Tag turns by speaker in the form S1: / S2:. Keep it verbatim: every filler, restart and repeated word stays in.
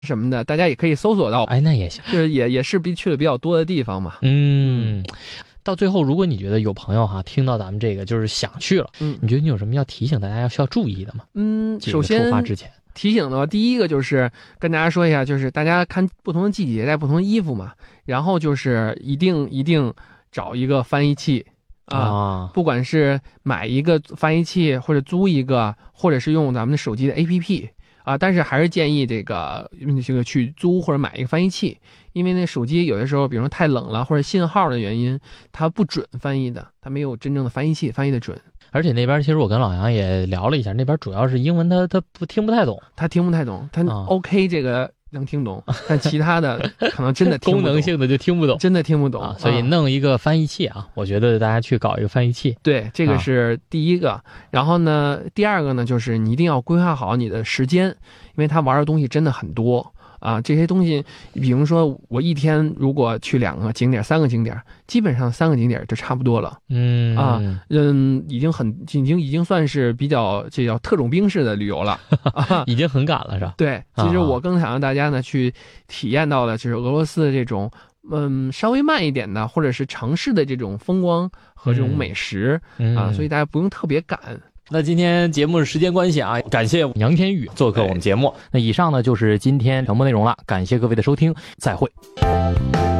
S1: 什么的，大家也可以搜索到。
S2: 哎，那也行，
S1: 就是也也是比去的比较多的地方嘛。
S2: 嗯。到最后，如果你觉得有朋友哈听到咱们这个就是想去了，
S1: 嗯，
S2: 你觉得你有什么要提醒大家要需要注意的吗？
S1: 嗯，首先
S2: 出发之前
S1: 提醒的话，第一个就是跟大家说一下，就是大家看不同的季节带不同的衣服嘛，然后就是一定一定找一个翻译器啊，
S2: 啊
S1: 不管是买一个翻译器，或者租一个，或者是用咱们的手机的 A P P。啊，但是还是建议这个这个去租或者买一个翻译器，因为那手机有的时候，比如说太冷了或者信号的原因，它不准翻译的，它没有真正的翻译器翻译的准。
S2: 而且那边其实我跟老杨也聊了一下，那边主要是英文他他不听不太懂，
S1: 他听不太懂，他 OK 这个能听懂，啊、但其他的可能真的听不懂
S2: 功能性的就听不懂，
S1: 真的听不懂、
S2: 啊。所以弄一个翻译器啊，啊我觉得大家去搞一个翻译器。
S1: 对，这个是第一个。啊、然后呢，第二个呢，就是你一定要规划好你的时间，因为他玩的东西真的很多。啊，这些东西，比如说我一天如果去两个景点、三个景点，基本上三个景点就差不多了。
S2: 嗯
S1: 啊，嗯，已经很已经已经算是比较这叫特种兵式的旅游了，啊、
S2: 已经很赶了是吧？
S1: 对，其实我更想让大家呢去体验到的就是俄罗斯的这种嗯稍微慢一点的，或者是城市的这种风光和这种美食、
S2: 嗯、
S1: 啊，所以大家不用特别赶。
S2: 那今天节目是时间关系啊，感谢杨天宇做客我们节目。那以上呢就是今天全部内容了，感谢各位的收听，再会。